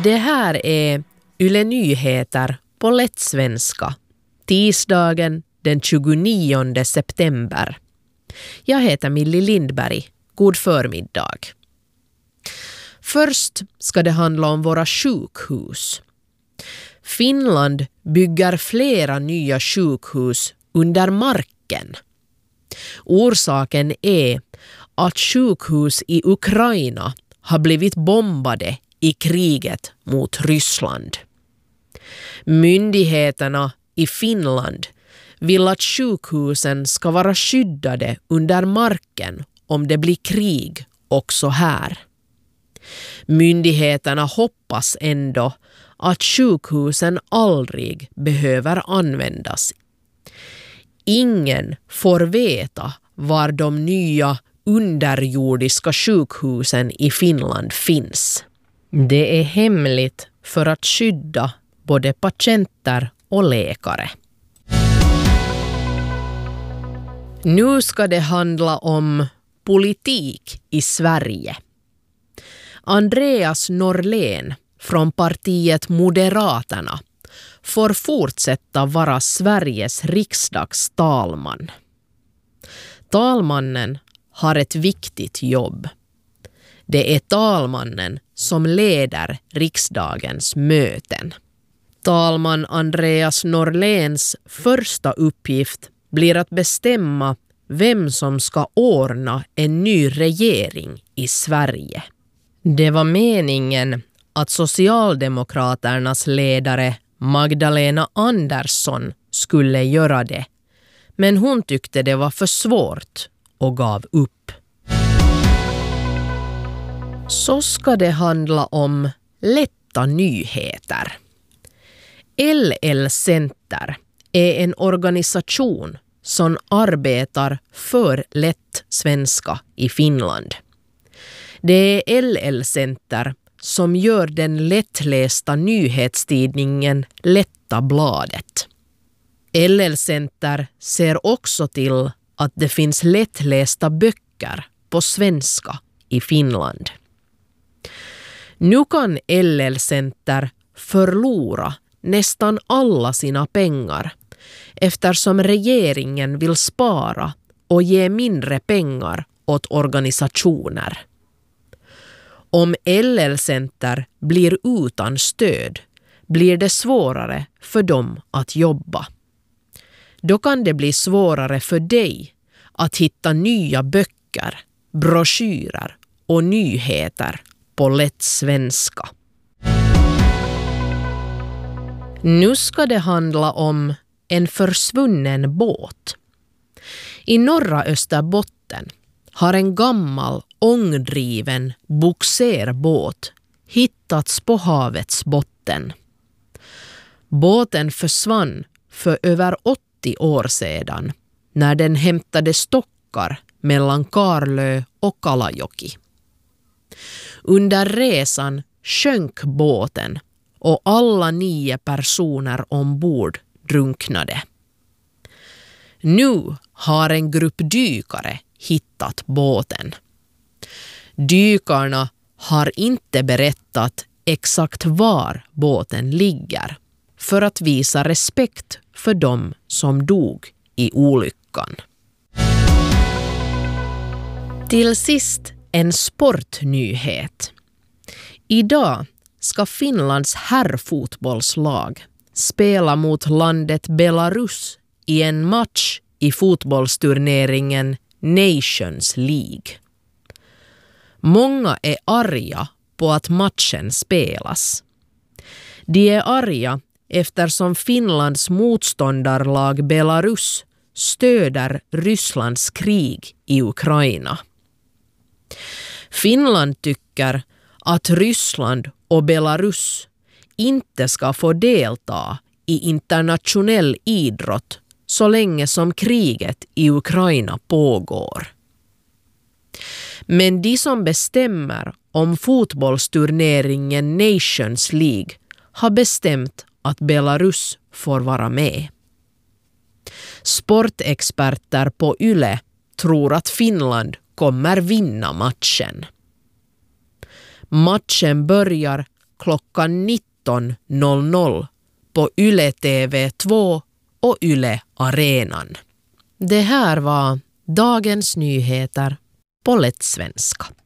Det här är Yle Nyheter på lättsvenska, tisdagen den 29 september. Jag heter Millie Lindberg. God förmiddag. Först ska det handla om våra sjukhus. Finland bygger flera nya sjukhus under marken. Orsaken är att sjukhus i Ukraina har blivit bombade i kriget mot Ryssland. Myndigheterna i Finland vill att sjukhusen ska vara skyddade under marken om det blir krig också här. Myndigheterna hoppas ändå att sjukhusen aldrig behöver användas. Ingen får veta var de nya underjordiska sjukhusen i Finland finns. Det är hemligt för att skydda både patienter och läkare. Nu ska det handla om politik i Sverige. Andreas Norlén från partiet Moderaterna får fortsätta vara Sveriges riksdagstalman. Talmannen har ett viktigt jobb. Det är talmannen som leder riksdagens möten. Talman Andreas Norléns första uppgift blir att bestämma vem som ska ordna en ny regering i Sverige. Det var meningen att Socialdemokraternas ledare Magdalena Andersson skulle göra det, men hon tyckte det var för svårt och gav upp. Så ska det handla om lätta nyheter. LL Center är en organisation som arbetar för lätt svenska i Finland. Det är LL Center som gör den lättlästa nyhetstidningen Lätta bladet. LL Center ser också till att det finns lättlästa böcker på svenska i Finland. Nu kan LL Center förlora nästan alla sina pengar eftersom regeringen vill spara och ge mindre pengar åt organisationer. Om LL Center blir utan stöd blir det svårare för dem att jobba. Då kan det bli svårare för dig att hitta nya böcker, broschyrer och nyheter på lätt svenska. Nu ska det handla om en försvunnen båt. I norra Österbotten har en gammal ångdriven boxerbåt hittats på havets botten. Båten försvann för över 80 år sedan när den hämtade stockar mellan Karlö och Kalajoki. Under resan sjönk båten och alla 9 personer ombord drunknade. Nu har en grupp dykare hittat båten. Dykarna har inte berättat exakt var båten ligger för att visa respekt för dem som dog i olyckan. Till sist en sportnyhet. Idag ska Finlands herrfotbollslag spela mot landet Belarus i en match i fotbollsturneringen Nations League. Många är arga på att matchen spelas. De är arga eftersom Finlands motståndarlag Belarus stöder Rysslands krig i Ukraina. Finland tycker att Ryssland och Belarus inte ska få delta i internationell idrott så länge som kriget i Ukraina pågår. Men de som bestämmer om fotbollsturneringen Nations League har bestämt att Belarus får vara med. Sportexperter på Yle tror att Finland kommer vinna matchen. Matchen börjar klockan 19.00 på Yle TV2 och Yle Arenan. Det här var Dagens nyheter på lättsvenska.